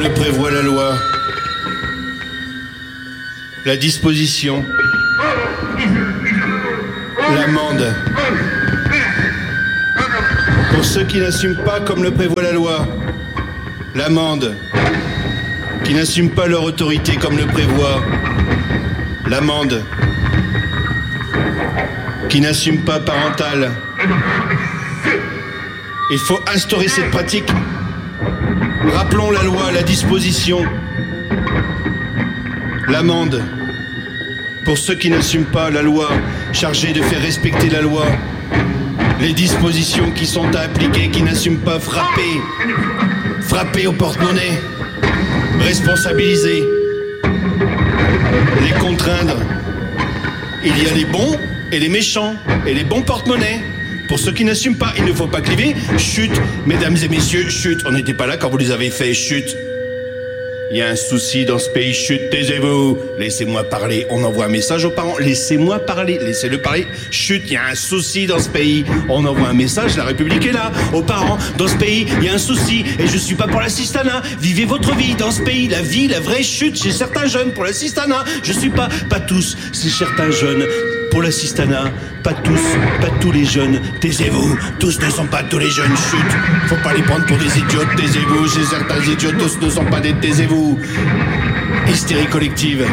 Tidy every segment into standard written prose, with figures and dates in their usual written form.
le prévoit la loi, la disposition, l'amende. Pour ceux qui n'assument pas comme le prévoit la loi, l'amende. Qui n'assument pas leur autorité comme le prévoit l'amende. Qui n'assument pas parental. Il faut instaurer cette pratique. Rappelons la loi, la disposition, l'amende. Pour ceux qui n'assument pas la loi, chargés de faire respecter la loi, les dispositions qui sont à appliquer, qui n'assument pas frapper au porte-monnaie, responsabiliser, les contraindre. Il y a les bons et les méchants, et les bons porte-monnaie. Pour ceux qui n'assument pas, il ne faut pas cliver. Chut, mesdames et messieurs, chut, on n'était pas là quand vous les avez fait, chut. Il y a un souci dans ce pays, chut, taisez-vous. Laissez-moi parler, on envoie un message aux parents. Laissez-moi parler, laissez-le parler. Chut, il y a un souci dans ce pays. On envoie un message, la République est là. Aux parents, dans ce pays, il y a un souci. Et je suis pas pour l'assistanat. Vivez votre vie dans ce pays, la vie, la vraie chute. Chez certains jeunes, pour l'assistanat. Je suis pas tous, c'est certains jeunes. Pour l'assistanat, pas tous les jeunes. Taisez-vous, tous ne sont pas tous les jeunes, chut. Faut pas les prendre pour des idiotes, taisez-vous. Chez certains idiots, tous ne sont pas des taisez-vous. Hystérie collective.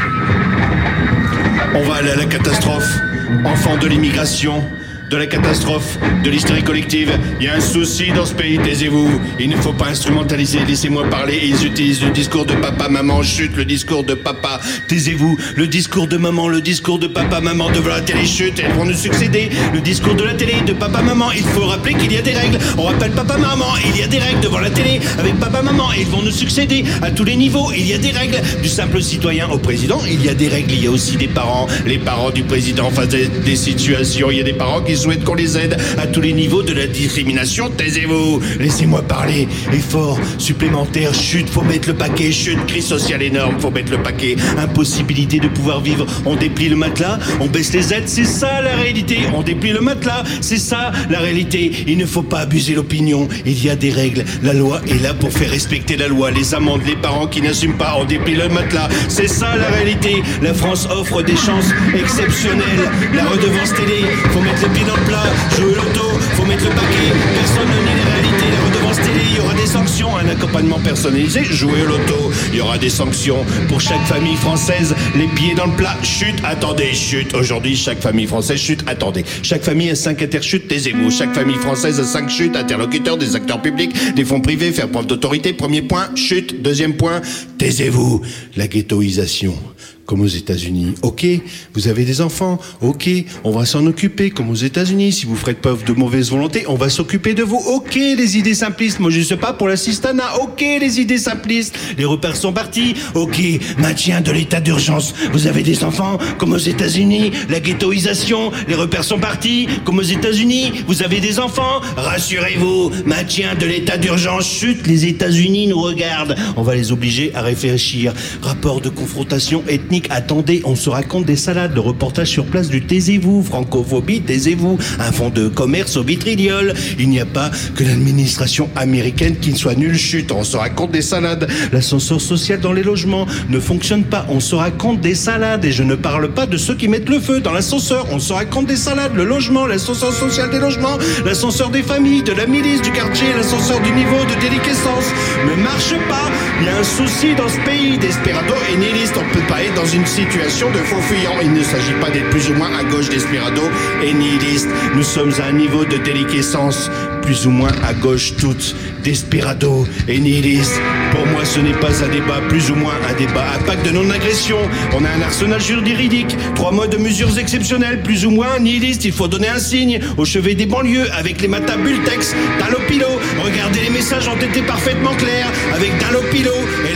On va aller à la catastrophe. Enfants de l'immigration, de la catastrophe, de l'hystérie collective. Il y a un souci dans ce pays, taisez-vous. Il ne faut pas instrumentaliser, laissez-moi parler. Ils utilisent le discours de papa, maman, chut, le discours de papa, taisez-vous. Le discours de maman, le discours de papa, maman, devant la télé, chut, elles vont nous succéder. Le discours de la télé, de papa, maman, il faut rappeler qu'il y a des règles. On rappelle papa, maman, il y a des règles devant la télé, avec papa, maman, et ils vont nous succéder à tous les niveaux. Il y a des règles, du simple citoyen au président, il y a des règles, il y a aussi des parents. Les parents du président face à des situations, il y a des parents qui souhaitent qu'on les aide à tous les niveaux de la discrimination, taisez-vous. Laissez-moi parler. Effort supplémentaire, chut, faut mettre le paquet, chut, crise sociale énorme, faut mettre le paquet. Impossibilité de pouvoir vivre, on déplie le matelas, on baisse les aides, c'est ça la réalité. On déplie le matelas, c'est ça la réalité. Il ne faut pas abuser l'opinion, il y a des règles, la loi est là pour faire respecter la loi. Les amendes, les parents qui n'assument pas, on déplie le matelas, c'est ça la réalité. La France offre des chances exceptionnelles. La redevance télé, faut mettre le pied dans le plat. Jouer l'auto, faut mettre le paquet. Personne ne nie les réalités. La redevance télé, il y aura des sanctions. Un accompagnement personnalisé, jouer l'auto. Il y aura des sanctions pour chaque famille française. Les pieds dans le plat. Chut, attendez, chut. Aujourd'hui, chaque famille française, chut, attendez. Chaque famille a 5 interchutes, taisez-vous. Chaque famille française a 5 chutes. Interlocuteurs, des acteurs publics, des fonds privés, faire preuve d'autorité. Premier point, chut. Deuxième point, taisez-vous. La ghettoisation. Comme aux États-Unis. Ok, vous avez des enfants. Ok, on va s'en occuper. Comme aux États-Unis. Si vous ferez preuve de mauvaise volonté, on va s'occuper de vous. Ok, les idées simplistes. Moi, je ne sais pas pour l'assistanat. Ok, les idées simplistes. Les repères sont partis. Ok, maintien de l'état d'urgence. Vous avez des enfants. Comme aux États-Unis. La ghettoisation. Les repères sont partis. Comme aux États-Unis. Vous avez des enfants. Rassurez-vous. Maintien de l'état d'urgence. Chut, les États-Unis nous regardent. On va les obliger à réfléchir. Rapport de confrontation ethnique. Attendez, on se raconte des salades. Le reportage sur place du taisez-vous. Francophobie, taisez-vous. Un fonds de commerce au vitriol. Il n'y a pas que l'administration américaine qui soit nulle. Chut, on se raconte des salades. L'ascenseur social dans les logements ne fonctionne pas. On se raconte des salades. Et je ne parle pas de ceux qui mettent le feu dans l'ascenseur. On se raconte des salades. Le logement, l'ascenseur social des logements, l'ascenseur des familles, de la milice, du quartier, l'ascenseur du niveau de déliquescence ne marche pas. Il y a un souci dans ce pays. Desperado et nihiliste. On peut pas être dans une situation de faux fuyant. Il ne s'agit pas d'être plus ou moins à gauche d'Esperado et nihiliste. Nous sommes à un niveau de déliquescence plus ou moins à gauche toutes d'Esperado et nihiliste. Pour moi, ce n'est pas un débat, plus ou moins un débat. Un pacte de non-agression. On a un arsenal juridique. 3 mois de mesures exceptionnelles, plus ou moins nihiliste. Il faut donner un signe au chevet des banlieues avec les matins Bultex, Dalopilo. Regardez, les messages ont été parfaitement clairs avec Dalopilo et les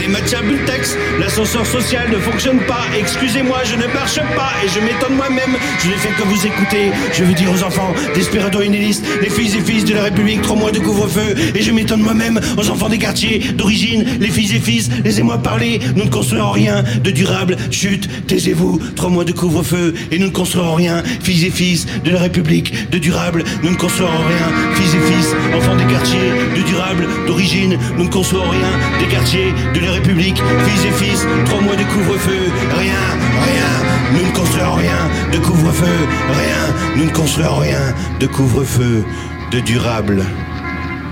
les matières bulletex, l'ascenseur social ne fonctionne pas. Excusez-moi, je ne marche pas et je m'étonne moi-même. Je n'ai fait que vous écouter. Je veux dire aux enfants Desperado Inéliste, les filles et fils de la République, 3 mois de couvre-feu. Et je m'étonne moi-même aux enfants des quartiers d'origine, les filles et fils, laissez-moi parler. Nous ne construirons rien de durable. Chut, taisez-vous, 3 mois de couvre-feu et nous ne construirons rien. Filles et fils de la République, de durable, nous ne construirons rien. Filles et fils, enfants des quartiers, de durable, d'origine, nous ne construirons rien. Des quartiers de la République, filles et fils, 3 mois de couvre-feu, rien, nous ne construirons rien de couvre-feu, rien, nous ne construirons rien de couvre-feu, de durable.